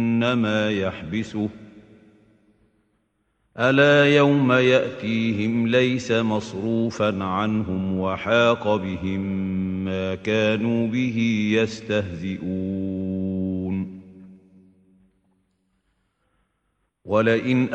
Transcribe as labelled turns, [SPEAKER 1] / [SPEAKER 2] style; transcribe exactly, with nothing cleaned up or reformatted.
[SPEAKER 1] ما يحبسه ألا يوم يأتيهم ليس مصروفا عنهم وحاق بهم ما كانوا به يستهزئون ولئن